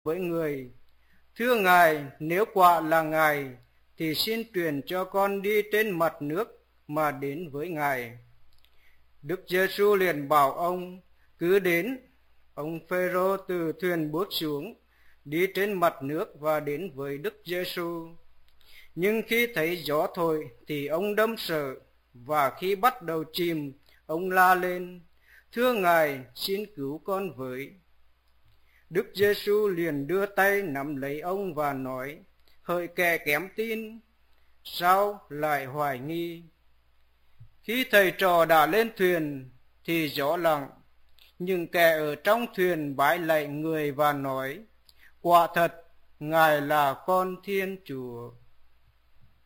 với người: "Thưa Ngài, nếu quả là Ngài, thì xin truyền cho con đi trên mặt nước mà đến với Ngài." Đức Giêsu liền bảo ông: "Cứ đến." Ông Phêrô từ thuyền bước xuống, đi trên mặt nước và đến với Đức Giêsu. Nhưng khi thấy gió thổi thì ông đâm sợ, và khi bắt đầu chìm, ông la lên: "Thưa Ngài, xin cứu con với." Đức Giêsu liền đưa tay nắm lấy ông và nói: "Hỡi kẻ kém tin, sao lại hoài nghi?" Khi thầy trò đã lên thuyền thì gió lặng. Những kẻ ở trong thuyền bái lạy người và nói: "Quả thật, Ngài là con Thiên Chúa."